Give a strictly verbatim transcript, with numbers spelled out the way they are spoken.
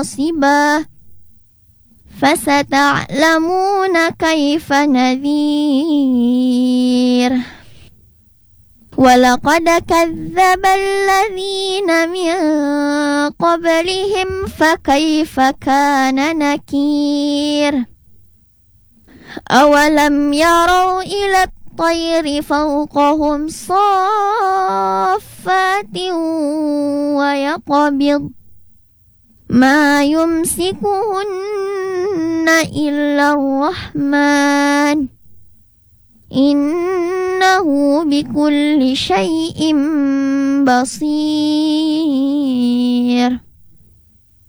حاصبا فستعلمون كيف نذير ولقد كذب الذين من قبلهم فكيف كان نكير أولم يروا إلى الطير فوقهم صافات ويقبض ما يمسكهن إلا الرحمن إنه بكل شيء بصير.